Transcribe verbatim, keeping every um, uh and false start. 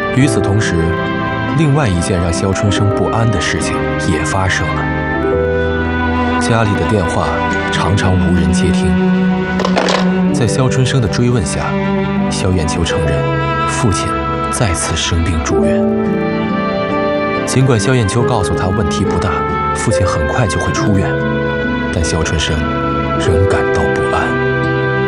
与此同时，另外一件让肖春生不安的事情也发生了。家里的电话常常无人接听，在肖春生的追问下，肖艳秋承认父亲再次生病住院。尽管肖艳秋告诉他问题不大，父亲很快就会出院，但肖春生仍感到